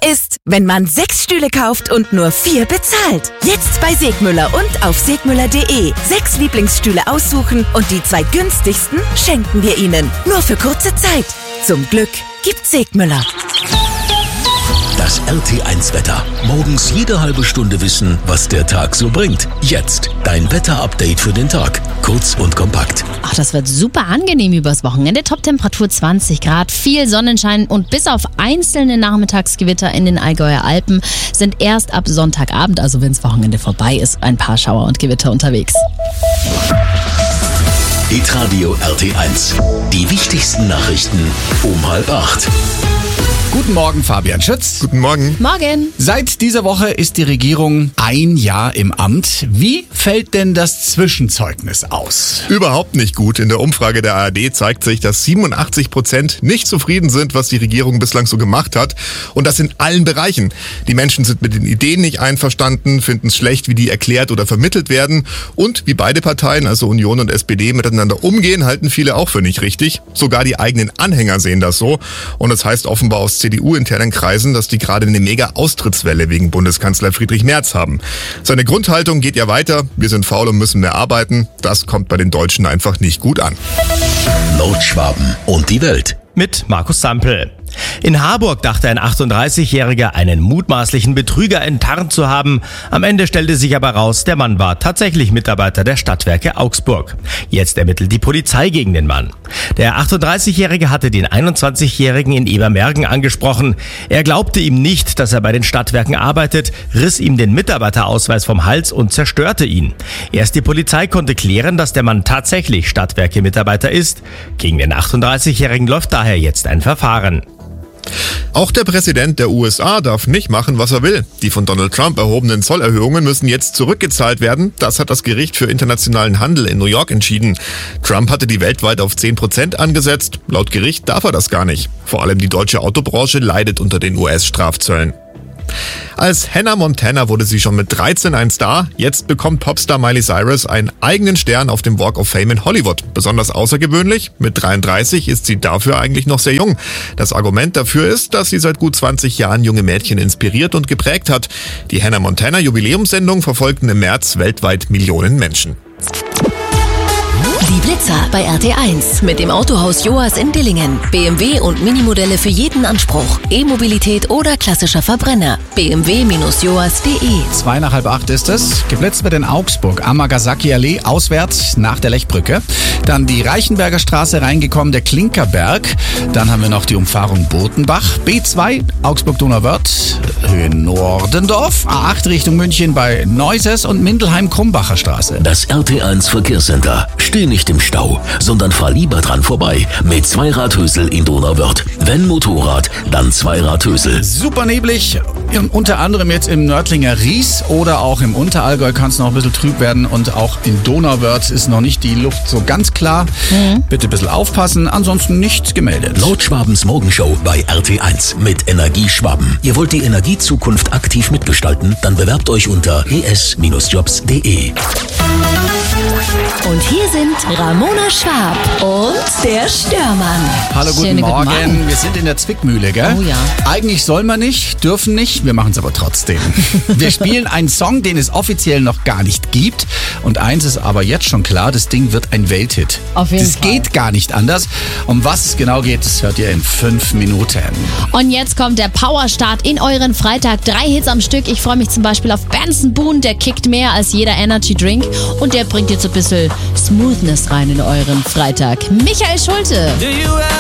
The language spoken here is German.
ist, wenn man 6 Stühle kauft und nur 4 bezahlt. Jetzt bei Segmüller und auf segmüller.de. 6 Lieblingsstühle aussuchen und die 2 günstigsten schenken wir Ihnen. Nur für kurze Zeit. Zum Glück gibt's Segmüller. Das RT1-Wetter. Morgens jede halbe Stunde wissen, was der Tag so bringt. Jetzt dein Wetter-Update für den Tag. Kurz und kompakt. Ach, das wird super angenehm übers Wochenende. Toptemperatur 20 Grad, viel Sonnenschein und bis auf einzelne Nachmittagsgewitter in den Allgäuer Alpen sind erst ab Sonntagabend, also wenn's Wochenende vorbei ist, ein paar Schauer und Gewitter unterwegs. Hitradio RT1. Die wichtigsten Nachrichten um 7:30. Guten Morgen, Fabian Schütz. Guten Morgen. Morgen. Seit dieser Woche ist die Regierung ein Jahr im Amt. Wie fällt denn das Zwischenzeugnis aus? Überhaupt nicht gut. In der Umfrage der ARD zeigt sich, dass 87% nicht zufrieden sind, was die Regierung bislang so gemacht hat. Und das in allen Bereichen. Die Menschen sind mit den Ideen nicht einverstanden, finden es schlecht, wie die erklärt oder vermittelt werden. Und wie beide Parteien, also Union und SPD, miteinander umgehen, halten viele auch für nicht richtig. Sogar die eigenen Anhänger sehen das so. Und es heißt offenbar aus CDU-internen Kreisen, dass die gerade eine Mega-Austrittswelle wegen Bundeskanzler Friedrich Merz haben. Seine Grundhaltung geht ja weiter. Wir sind faul und müssen mehr arbeiten. Das kommt bei den Deutschen einfach nicht gut an. Nordschwaben und die Welt. Mit Markus Sampel. In Harburg dachte ein 38-Jähriger, einen mutmaßlichen Betrüger enttarnt zu haben. Am Ende stellte sich aber raus, der Mann war tatsächlich Mitarbeiter der Stadtwerke Augsburg. Jetzt ermittelt die Polizei gegen den Mann. Der 38-Jährige hatte den 21-Jährigen in Ebermergen angesprochen. Er glaubte ihm nicht, dass er bei den Stadtwerken arbeitet, riss ihm den Mitarbeiterausweis vom Hals und zerstörte ihn. Erst die Polizei konnte klären, dass der Mann tatsächlich Stadtwerke-Mitarbeiter ist. Gegen den 38-Jährigen läuft daher jetzt ein Verfahren. Auch der Präsident der USA darf nicht machen, was er will. Die von Donald Trump erhobenen Zollerhöhungen müssen jetzt zurückgezahlt werden. Das hat das Gericht für internationalen Handel in New York entschieden. Trump hatte die weltweit auf 10% angesetzt. Laut Gericht darf er das gar nicht. Vor allem die deutsche Autobranche leidet unter den US-Strafzöllen. Als Hannah Montana wurde sie schon mit 13 ein Star. Jetzt bekommt Popstar Miley Cyrus einen eigenen Stern auf dem Walk of Fame in Hollywood. Besonders außergewöhnlich, mit 33 ist sie dafür eigentlich noch sehr jung. Das Argument dafür ist, dass sie seit gut 20 Jahren junge Mädchen inspiriert und geprägt hat. Die Hannah Montana Jubiläumssendung verfolgten im März weltweit Millionen Menschen. Die Blitzer bei RT1 mit dem Autohaus Joas in Dillingen. BMW und Minimodelle für jeden Anspruch. E-Mobilität oder klassischer Verbrenner. bmw-joas.de. 7:45 ist es. Geblitzt wird in Augsburg, Amagasaki Allee, auswärts nach der Lechbrücke. Dann die Reichenberger Straße reingekommen, der Klinkerberg. Dann haben wir noch die Umfahrung Botenbach. B2, Augsburg-Donauwörth, Höhe Nordendorf. A8 Richtung München bei Neuses und Mindelheim-Krumbacher Straße. Das RT1 Verkehrscenter. Steh nicht im Stau, sondern fahr lieber dran vorbei mit Zweiradhösel in Donauwörth. Wenn Motorrad, dann Zweiradhösel. Super neblig, unter anderem jetzt im Nördlinger Ries oder auch im Unterallgäu kann es noch ein bisschen trüb werden und auch in Donauwörth ist noch nicht die Luft so ganz klar. Bitte ein bisschen aufpassen, ansonsten nichts gemeldet. Nordschwabens Morgenshow bei RT1 mit Energieschwaben. Ihr wollt die Energiezukunft aktiv mitgestalten? Dann bewerbt euch unter es-jobs.de. Und hier sind Ramona Schwab und der Störmann. Hallo, guten Schönen guten Morgen. Morgen. Wir sind in der Zwickmühle, gell? Oh ja. Eigentlich soll man nicht, dürfen nicht, wir machen es aber trotzdem. Wir spielen einen Song, den es offiziell noch gar nicht gibt. Und eins ist aber jetzt schon klar, das Ding wird ein Welthit. Auf jeden Das Fall. geht gar nicht anders. Um was es genau geht, das hört ihr in 5 Minuten. Und jetzt kommt der Powerstart in euren Freitag. 3 Hits am Stück. Ich freue mich zum Beispiel auf Benson Boone, der kickt mehr als jeder Energy Drink. Und der bringt jetzt ein bisschen Smoothness rein in euren Freitag. Michael Schulte.